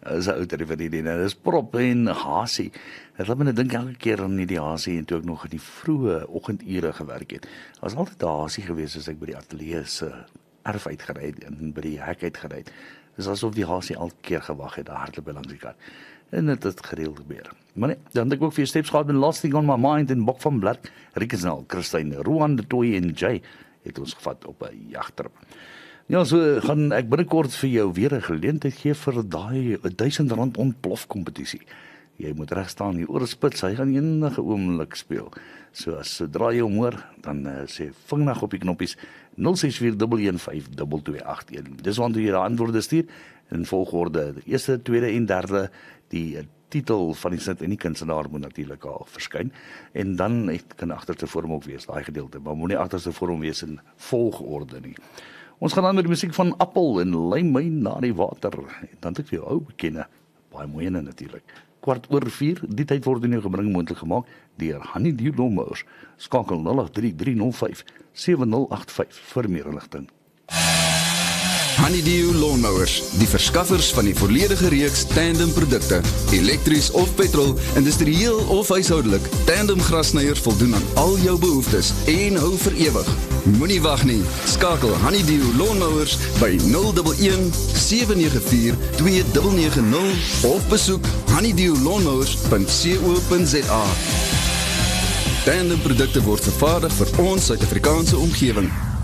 is 'n ou televisie en dis Prop en Hasie. Dit laat my net dink elke keer aan die Hasie en toe ek nog in die vroeë oggendure gewerk het. Was altyd 'n Hasie gewees as ek by die ateljee se erf uitgery het en by die hek uitgery het. Dis asof die Hasie elke keer gewag het, daar hardloop langs die kar. En dit het gereeld gebeur. Maar nee, dan het ek ook vir steps gehad met Last Thing on My Mind en Bok van Blerk, Riekersnel, Christine, Roan de Toy en Jay het ons gevat op 'n jagtrip. Ja, so gaan ek binnekort vir jou weer 'n geleentheid gee vir daai R1000 ontplof kompetisie. Jy moet reg staan, die oor spits, hy gaan enige oomblik speel. So as sodra jy hom hoor, dan sê vinnig op die knoppies 0641152281. Dis wanneer jy die antwoorde stuur in volgorde, die eerste, tweede en derde, die titel van die sit en die kunstenaar moet natuurlik al verskyn en dan kan agterste vorm ook wees, daai gedeelte, maar moenie agterste vorm wees in volgorde nie. Ons gaan aan met die musiek van Appel en Lei my na die water. En dan het ek vir jou ou bekende, baie mooi ene natuurlik. 4:15, die tyd word in jou gebring moontlik gemaak deur Honeydew Lawnmowers. Skakel 0833057085 vir meer inligting. Honeydew Lawnmowers, die verskaffers van die volledige reeks Tandem produkte, elektries of petrol, industrieel of huishoudelik. Tandem grasnyers voldoen aan al jou behoeftes en hou vir ewig. Moenie wag nie. Skakel Honeydew Lawnmowers by 011 794 2990 of besoek honeydewlawnmowers.co.za. Tandem produkte word vervaardig vir ons Suid-Afrikaanse omgewing.